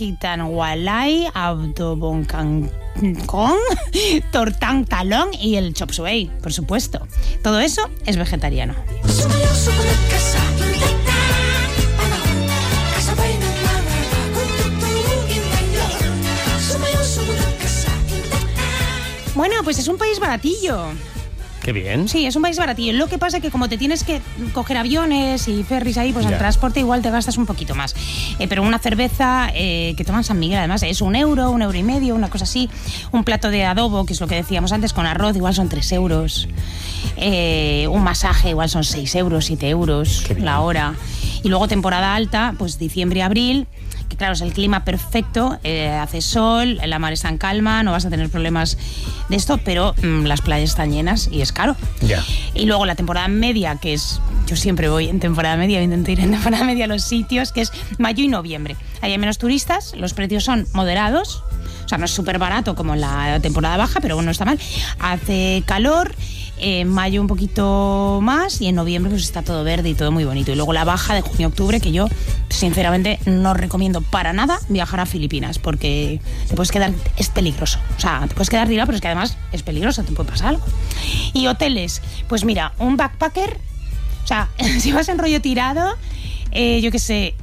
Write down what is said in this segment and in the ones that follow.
Kitan Walai, Abdobon Kangkong, Tortang Talong y el Chop Suey, por supuesto. Todo eso es vegetariano. Bueno, pues es un país baratillo. Qué bien. Sí, es un país baratillo. Lo que pasa es que como te tienes que coger aviones y ferries ahí, pues el transporte igual te gastas un poquito más. Pero una cerveza que toman San Miguel, además, es €1, €1,50, una cosa así. Un plato de adobo, que es lo que decíamos antes, con arroz, igual son 3 euros. Un masaje, igual son 6 euros, 7 euros la hora. Y luego temporada alta, pues diciembre y abril, que claro, es el clima perfecto, hace sol, la mar está en calma, no vas a tener problemas de esto, pero las playas están llenas y es caro. Ya. Y luego la temporada media, que es, yo siempre voy en temporada media, intento ir en temporada media a los sitios, que es mayo y noviembre. Hay menos turistas, los precios son moderados, o sea, no es súper barato como en la temporada baja, pero bueno, no está mal. Hace calor, en mayo un poquito más y en noviembre pues está todo verde y todo muy bonito. Y luego la baja de junio-octubre, que yo sinceramente no recomiendo para nada viajar a Filipinas, porque te puedes quedar, es peligroso. O sea, te puedes quedar tirado, pero es que además es peligroso, te puede pasar algo. Y hoteles, pues mira, un backpacker, o sea, si vas en rollo tirado, yo qué sé,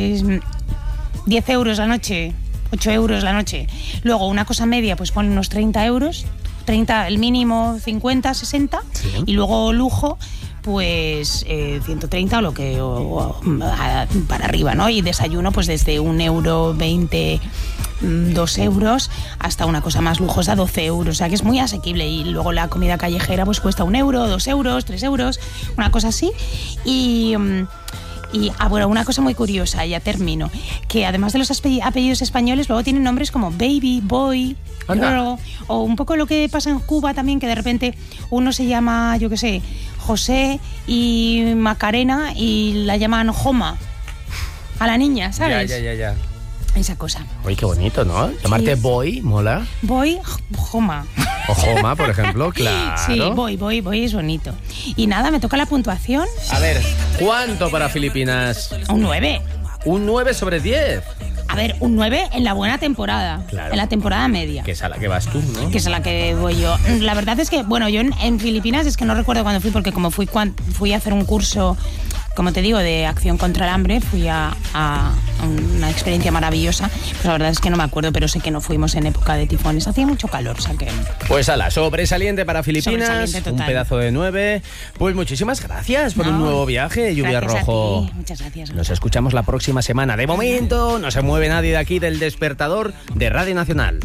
10 euros la noche, 8 euros la noche. Luego una cosa media, pues ponle unos 30 euros. 30, el mínimo 50, 60, sí. Y luego lujo, pues 130 o lo que para arriba, ¿no? Y desayuno, pues desde €1,20, 2 euros, hasta una cosa más lujosa, 12 euros. O sea que es muy asequible. Y luego la comida callejera, pues cuesta €1, 2 euros, 3 euros, una cosa así. Y bueno, una cosa muy curiosa, ya termino, que además de los apellidos españoles, luego tienen nombres como Baby, Boy, Girl, o un poco lo que pasa en Cuba también, que de repente uno se llama, yo qué sé, José y Macarena y la llaman Joma a la niña, ¿sabes? Ya. Esa cosa. Oye, qué bonito, ¿no? Llamarte sí. Boy, mola. Boy, Joma. O Joma, por ejemplo, claro. Sí, Boy es bonito. Y nada, me toca la puntuación. A ver, ¿cuánto para Filipinas? Un 9. ¿Un 9 sobre 10? A ver, un 9 en la buena temporada, claro. En la temporada media. Que es a la que vas tú, ¿no? Que es a la que voy yo. La verdad es que, bueno, yo en Filipinas es que no recuerdo cuándo fui, porque como fui a hacer un curso, como te digo, de acción contra el hambre, fui a una experiencia maravillosa. Pues la verdad es que no me acuerdo, pero sé que no fuimos en época de tifones. Hacía mucho calor, o sea que... Pues ala, sobresaliente para Filipinas, sobresaliente un pedazo de 9. Pues muchísimas gracias por un nuevo viaje, Lluvia Rojo. A ti. Muchas gracias. Nos escuchamos la próxima semana. De momento, no se mueve nadie de aquí del despertador de Radio Nacional.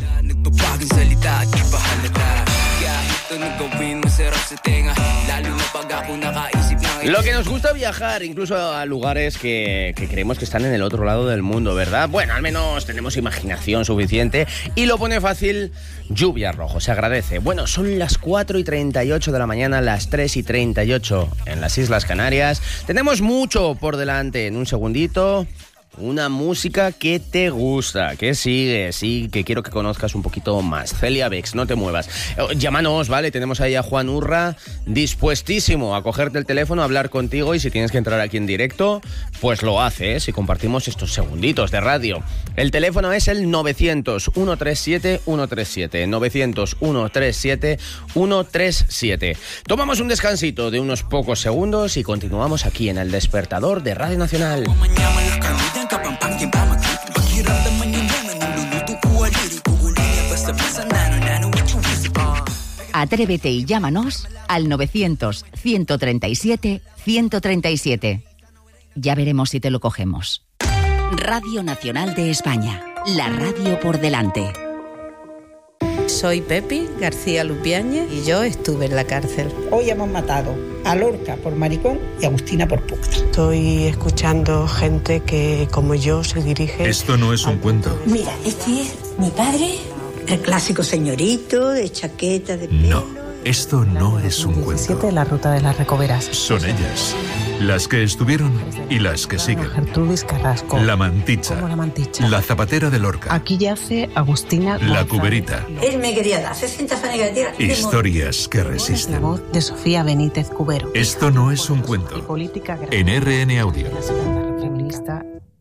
Lo que nos gusta viajar, incluso a lugares que creemos que están en el otro lado del mundo, ¿verdad? Bueno, al menos tenemos imaginación suficiente y lo pone fácil Lluvia Rojo, se agradece. Bueno, son las 4:38 de la mañana, las 3:38 en las Islas Canarias. Tenemos mucho por delante. En un segundito, una música que te gusta, que sigue, sí, que quiero que conozcas un poquito más. Celia Bex, no te muevas. Llámanos, ¿vale? Tenemos ahí a Juan Urra, dispuestísimo a cogerte el teléfono, a hablar contigo, y si tienes que entrar aquí en directo, pues lo haces, y compartimos estos segunditos de radio. El teléfono es el 900-137-137. 900-137-137. Tomamos un descansito de unos pocos segundos y continuamos aquí en El Despertador de Radio Nacional. Atrévete y llámanos al 900-137-137. Ya veremos si te lo cogemos. Radio Nacional de España, la radio por delante. Soy Pepi García Lupiáñez y yo estuve en la cárcel. Hoy hemos matado a Lorca por maricón y a Agustina por puta. Estoy escuchando gente que, como yo, se dirige... Esto no es un cuento. Mira, este es mi padre, el clásico señorito de chaqueta de pelo. No, esto no es un cuento. La ruta de las Recoveras. Son ellas, las que estuvieron y las que siguen. Gertrudis Carrasco. La Manticha. ¿Cómo la Manticha? La Zapatera de Lorca. Aquí yace Agustina La González. Cuberita. Él me quería dar 60 fanes que tierra. Historias que resisten. La voz de Sofía Benítez Cubero. Esto no es un cuento. Y política en RN Audio. La segunda feminista.